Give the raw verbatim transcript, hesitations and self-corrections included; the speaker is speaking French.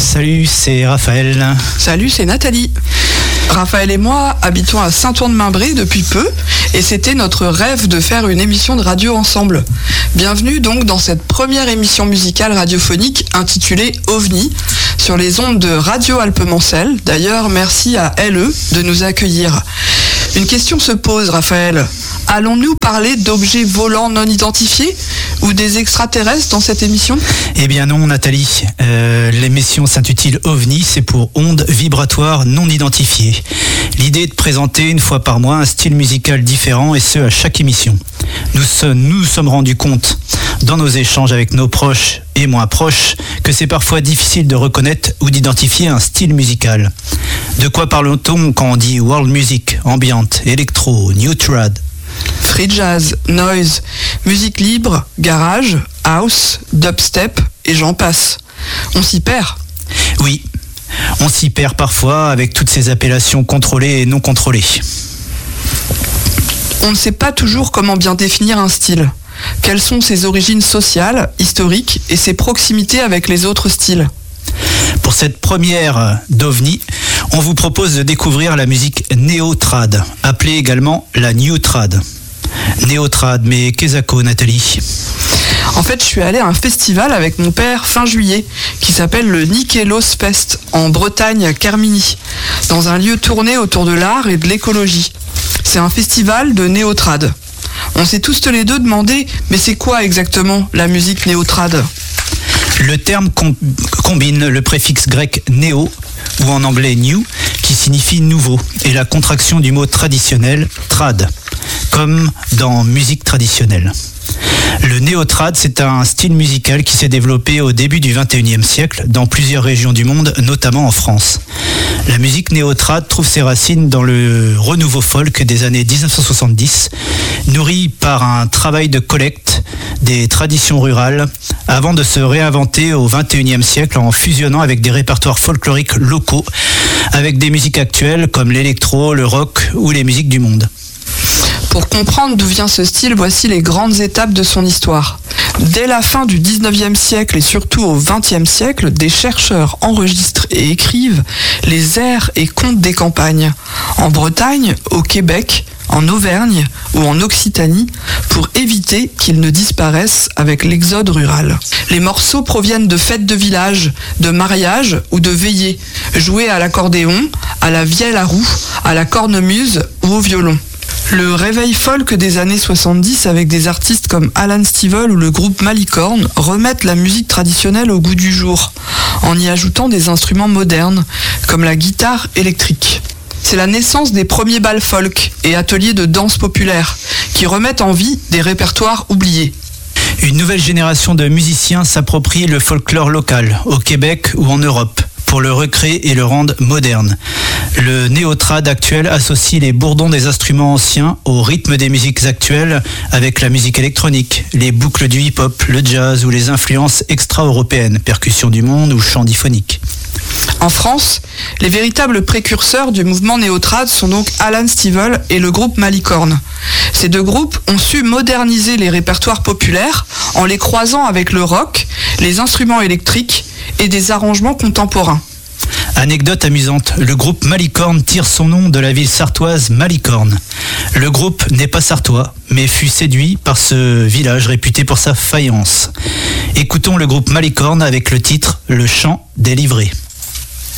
Salut, c'est Raphaël. Salut, c'est Nathalie. Raphaël et moi habitons à Saint-Ouen-de-Mimbré depuis peu et c'était notre rêve de faire une émission de radio ensemble. Bienvenue donc dans cette première émission musicale radiophonique intitulée OVNI sur les ondes de Radio Alpemancel. D'ailleurs, merci à L E de nous accueillir. Une question se pose, Raphaël. Allons-nous parler d'objets volants non identifiés ou des extraterrestres dans cette émission ? Eh bien non, Nathalie. Euh, l'émission s'intitule OVNI, c'est pour ondes vibratoires non identifiées. L'idée est de présenter une fois par mois un style musical différent et ce à chaque émission. Nous nous nous sommes rendus compte dans nos échanges avec nos proches et moins proches que c'est parfois difficile de reconnaître ou d'identifier un style musical. De quoi parle-t-on quand on dit world music, ambiante, électro, new trad ? Free jazz, noise, musique libre, garage, house, dubstep et j'en passe. On s'y perd. Oui, on s'y perd parfois avec toutes ces appellations contrôlées et non contrôlées. On ne sait pas toujours comment bien définir un style. Quelles sont ses origines sociales, historiques et ses proximités avec les autres styles ? Pour cette première d'OVNI, on vous propose de découvrir la musique néo-trad, appelée également la new trad. Néo-trad, mais qu'est-ce que ça, Nathalie ? En fait, je suis allée à un festival avec mon père fin juillet, qui s'appelle le Nikelos Fest, en Bretagne, à Kermini, dans un lieu tourné autour de l'art et de l'écologie. C'est un festival de néo-trad. On s'est tous les deux demandé, mais c'est quoi exactement la musique néo-trad ? Le terme com- combine le préfixe grec néo, ou en anglais new, qui signifie nouveau, et la contraction du mot traditionnel, trad, comme dans musique traditionnelle. Le néo-trad, c'est un style musical qui s'est développé au début du vingt et unième siècle dans plusieurs régions du monde, notamment en France. La musique néo-trad trouve ses racines dans le renouveau folk des années dix-neuf cent soixante-dix, nourri par un travail de collecte des traditions rurales, avant de se réinventer au vingt et unième siècle en fusionnant avec des répertoires folkloriques locaux, avec des musiques actuelles comme l'électro, le rock ou les musiques du monde. Pour comprendre d'où vient ce style, voici les grandes étapes de son histoire. Dès la fin du dix-neuvième siècle et surtout au vingtième siècle, des chercheurs enregistrent et écrivent les airs et contes des campagnes, en Bretagne, au Québec, en Auvergne ou en Occitanie, pour éviter qu'ils ne disparaissent avec l'exode rural. Les morceaux proviennent de fêtes de village, de mariages ou de veillées, joués à l'accordéon, à la vielle à roue, à la cornemuse ou au violon. Le réveil folk des années soixante-dix avec des artistes comme Alan Stivell ou le groupe Malicorne remettent la musique traditionnelle au goût du jour, en y ajoutant des instruments modernes, comme la guitare électrique. C'est la naissance des premiers bals folk et ateliers de danse populaire, qui remettent en vie des répertoires oubliés. Une nouvelle génération de musiciens s'approprie le folklore local, au Québec ou en Europe, pour le recréer et le rendre moderne. Le néo-trad actuel associe les bourdons des instruments anciens au rythme des musiques actuelles avec la musique électronique, les boucles du hip-hop, le jazz ou les influences extra-européennes, percussions du monde ou chant diphonique. En France, les véritables précurseurs du mouvement néo-trad sont donc Alan Stivell et le groupe Malicorne. Ces deux groupes ont su moderniser les répertoires populaires en les croisant avec le rock, les instruments électriques et des arrangements contemporains. Anecdote amusante, le groupe Malicorne tire son nom de la ville sartoise Malicorne. Le groupe n'est pas sartois, mais fut séduit par ce village réputé pour sa faïence. Écoutons le groupe Malicorne avec le titre « Le chant des livrées ».